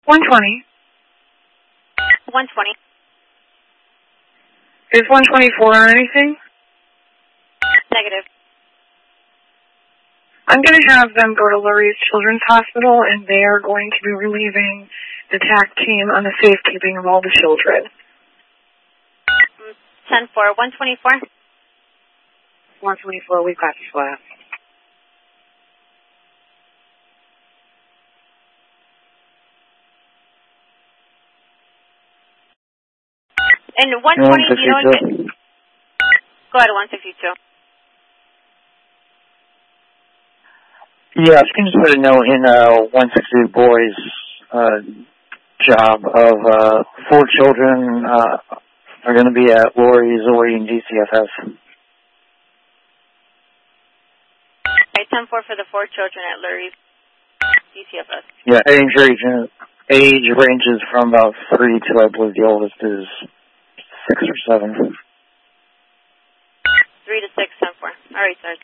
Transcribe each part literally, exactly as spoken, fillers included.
one twenty. one twenty. Is one twenty-four on anything? Negative. I'm going to have them go to Lurie's Children's Hospital, and they are going to be relieving the T A C team on the safekeeping of all the children. ten four. one twenty-four. one twenty-four, we've got the flat. And one twenty, you know, go ahead, one sixty-two. Yeah, can you just put a note in uh, one sixty-two boys' uh, job of uh, four children uh, are going to be at Lori, Zoe, and D C F S. Okay, ten four for the four children at Lurie's, D C F S. Yeah, age range, age ranges from about three to, I believe, the oldest is six or seven. Three to six, ten four. All right, sir.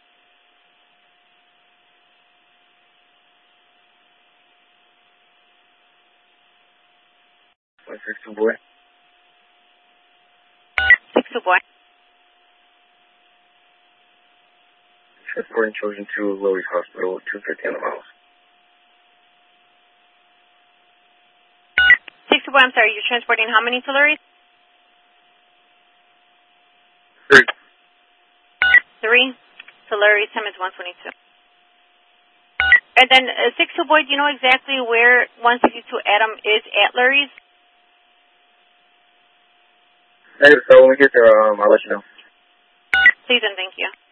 one sixty-two boy. six two boy. Transporting children to Lurie's Hospital, two fifty on the miles. six two boy, I'm sorry, you're transporting how many to Lurie's? Three. Three to Lurie's, time is one twenty-two. And then uh, six two boy, do you know exactly where one sixty-two Adam is at Lurie's? Hey, so when we get there, um, I'll let you know. Please and thank you.